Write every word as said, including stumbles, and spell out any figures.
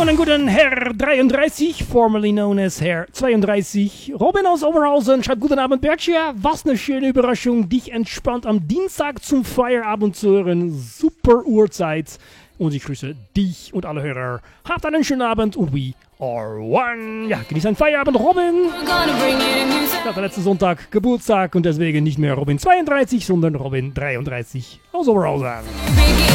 Und einen guten Herr dreiunddreißig, formerly known as Herr zweiunddreißig. Robin aus Oberhausen schreibt: Guten Abend, Berkshire. Was eine schöne Überraschung, dich entspannt am Dienstag zum Feierabend zu hören. Super Uhrzeit. Und ich grüße dich und alle Hörer. Habt einen schönen Abend und we are one. Ja, genießt einen Feierabend, Robin. Ich hatte letzten Sonntag Geburtstag und deswegen nicht mehr Robin zweiunddreißig, sondern Robin dreiunddreißig aus Oberhausen.